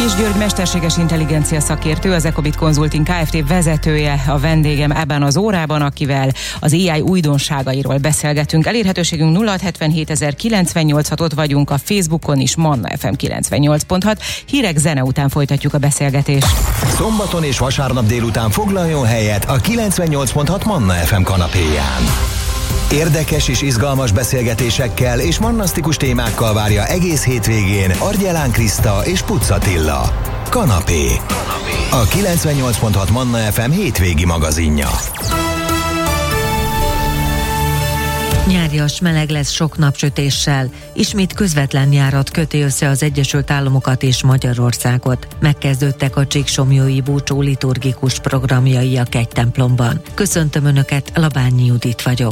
Kis György mesterséges intelligencia szakértő, az Ecobit Consulting Kft. Vezetője a vendégem ebben az órában, akivel az AI újdonságairól beszélgetünk. Elérhetőségünk 0677 098, ott vagyunk a Facebookon is, Manna FM 98.6. Hírek, zene után folytatjuk a beszélgetést. Szombaton és vasárnap délután foglaljon helyet a 98.6 Manna FM kanapéján. Érdekes és izgalmas beszélgetésekkel és mannasztikus témákkal várja egész hétvégén Argyelán Kriszta és Pucz Attila. Kanapé. A 98.6 Manna FM hétvégi magazinja. Nyárias meleg lesz sok napsütéssel. Ismét közvetlen járat köti össze az Egyesült Államokat és Magyarországot. Megkezdődtek a csíksomlyói búcsú liturgikus programjai a kegytemplomban. Köszöntöm Önöket, Labányi Judit vagyok.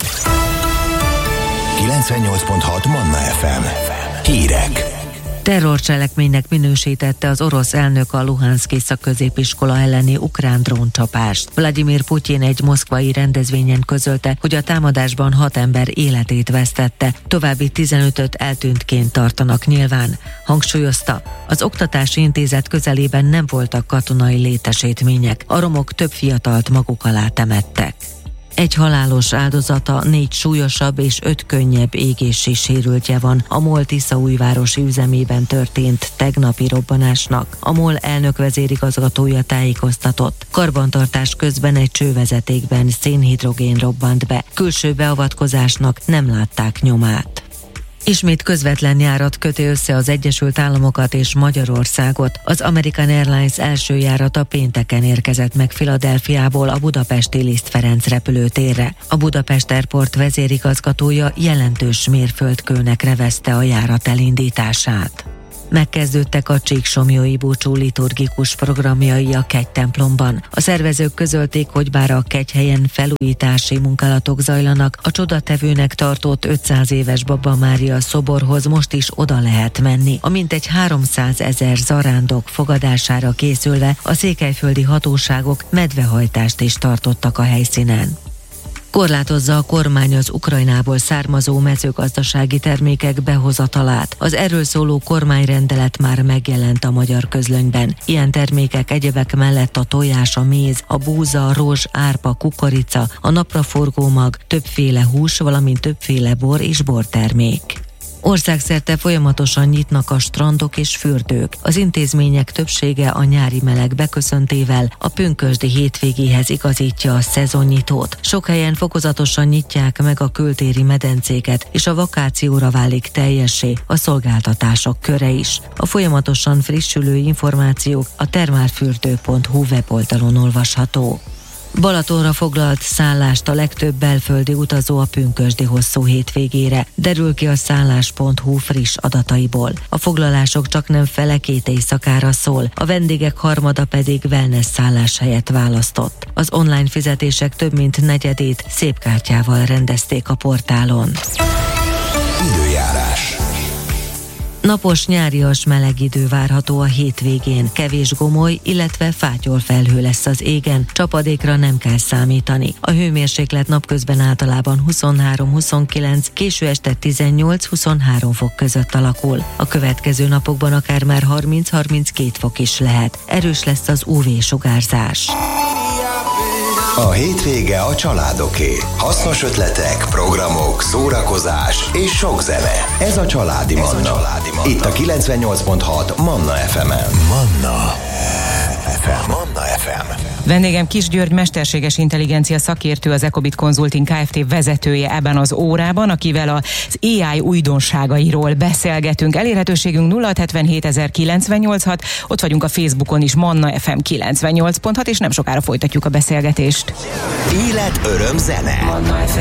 98.6 Manna FM. Hírek. Terrorcselekménynek minősítette az orosz elnök a Luhanszki szakközépiskola elleni ukrán dróncsapást. Vladimir Putyin egy moszkvai rendezvényen közölte, hogy a támadásban 6 ember életét vesztette, további 15-öt eltűntként tartanak nyilván. Hangsúlyozta, az oktatási intézet közelében nem voltak katonai létesítmények, a romok több fiatalt maguk alá temettek. Egy halálos áldozata, 4 súlyosabb és 5 könnyebb égési sérültje van a MOL Tiszaújvárosi üzemében történt tegnapi robbanásnak. A MOL elnök vezérigazgatója tájékoztatott. Karbantartás közben egy csővezetékben szénhidrogén robbant be. Külső beavatkozásnak nem látták nyomát. Ismét közvetlen járat köti össze az Egyesült Államokat és Magyarországot. Az American Airlines első járata pénteken érkezett meg Philadelphiából a budapesti Liszt Ferenc repülőtérre. A Budapest Airport vezérigazgatója jelentős mérföldkőnek nevezte a járat elindítását. Megkezdődtek a csíksomlyói búcsú liturgikus programjai a kegytemplomban. A szervezők közölték, hogy bár a kegyhelyen felújítási munkálatok zajlanak, a csodatevőnek tartott 500 éves Baba Mária szoborhoz most is oda lehet menni. A mintegy 300 000 zarándok fogadására készülve a székelyföldi hatóságok medvehajtást is tartottak a helyszínen. Korlátozza a kormány az Ukrajnából származó mezőgazdasági termékek behozatalát. Az erről szóló kormányrendelet már megjelent a magyar közlönyben. Ilyen termékek egyebek mellett a tojás, a méz, a búza, a rozs, árpa, kukorica, a napraforgó mag, többféle hús, valamint többféle bor és bortermék. Országszerte folyamatosan nyitnak a strandok és fürdők. Az intézmények többsége a nyári meleg beköszöntével a pünkösdi hétvégéhez igazítja a szezonnyitót. Sok helyen fokozatosan nyitják meg a kültéri medencéket, és a vakációra válik teljessé a szolgáltatások köre is. A folyamatosan frissülő információk a termálfürdő.hu weboldalon olvasható. Balatonra foglalt szállást a legtöbb belföldi utazó a pünkösdi hosszú hétvégére, derül ki a szállás.hu friss adataiból. A foglalások csaknem fele 2 éjszakára szól, a vendégek harmada pedig wellness szállás helyett választott. Az online fizetések több mint negyedét szépkártyával rendezték a portálon. Időjárás. Napos, nyárias meleg idő várható a hétvégén. Kevés gomoly, illetve fátyolfelhő lesz az égen, csapadékra nem kell számítani. A hőmérséklet napközben általában 23-29, késő este 18-23 fok között alakul. A következő napokban akár már 30-32 fok is lehet. Erős lesz az UV-sugárzás. A hétvége a családoké. Hasznos ötletek, programok, szórakozás és sok zene. Ez a Családi Manna. Itt a 98.6 Manna FM-en. Manna FM. Manna FM. Vendégem Kis György mesterséges intelligencia szakértő, az Ecobit Consulting Kft. Vezetője ebben az órában, akivel az AI újdonságairól beszélgetünk. Elérhetőségünk 0677 098, ott vagyunk a Facebookon is, Manna FM 98.6, és nem sokára folytatjuk a beszélgetést. Élet, öröm, zene. Manna FM.